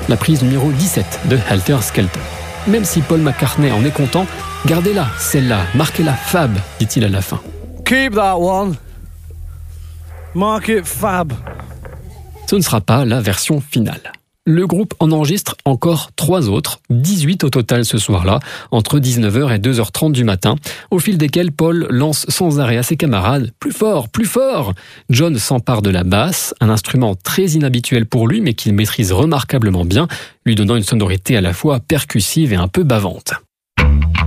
la prise numéro 17 de Helter Skelter. Même si Paul McCartney en est content, gardez-la, celle-là, marquez-la Fab, dit-il à la fin. Keep that one. Mark it Fab. Ce ne sera pas la version finale. Le groupe en enregistre encore 3 autres, 18 au total ce soir-là, entre 19h et 2h30 du matin, au fil desquels Paul lance sans arrêt à ses camarades « Plus fort, plus fort !» John s'empare de la basse, un instrument très inhabituel pour lui mais qu'il maîtrise remarquablement bien, lui donnant une sonorité à la fois percussive et un peu bavante.